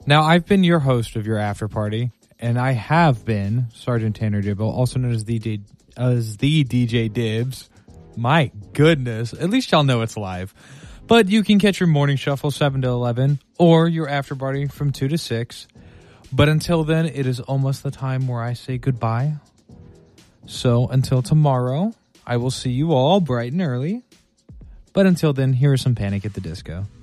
Now, I've been your host of your after party, and I have been Sergeant Tanner Dibble, also known as the DJ Dibs. My goodness. At least y'all know it's live. But you can catch your morning shuffle 7 to 11 or your after party from 2 to 6. But until then, it is almost the time where I say goodbye. So until tomorrow, I will see you all bright and early. But until then, here is some Panic at the Disco.